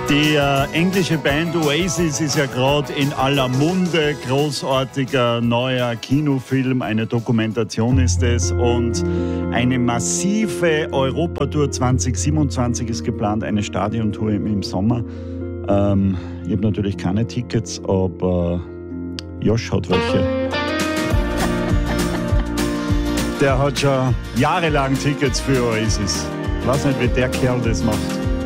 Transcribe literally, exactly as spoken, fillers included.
Die äh, englische Band Oasis ist ja gerade in aller Munde. Großartiger neuer Kinofilm, eine Dokumentation ist es. Und eine massive Europatour zwanzig siebenundzwanzig ist geplant, eine Stadiontour im, im Sommer. Ähm, ich habe natürlich keine Tickets, aber Josh hat welche. Der hat schon jahrelang Tickets für Oasis. Ich weiß nicht, wie der Kerl das macht.